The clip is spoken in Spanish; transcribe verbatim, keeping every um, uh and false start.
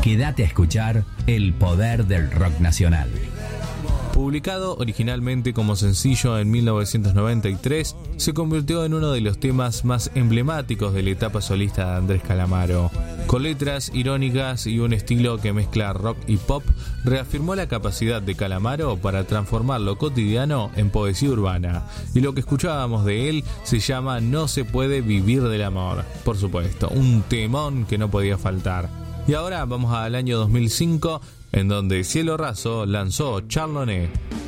Quédate a escuchar El Poder del Rock Nacional. Publicado originalmente como sencillo en mil novecientos noventa y tres, se convirtió en uno de los temas más emblemáticos de la etapa solista de Andrés Calamaro. Con letras irónicas y un estilo que mezcla rock y pop, reafirmó la capacidad de Calamaro para transformar lo cotidiano en poesía urbana. Y lo que escuchábamos de él se llama No se puede vivir del amor. Por supuesto, un temón que no podía faltar. Y ahora vamos al año dos mil cinco, en donde Cielo Raso lanzó Chardonnay.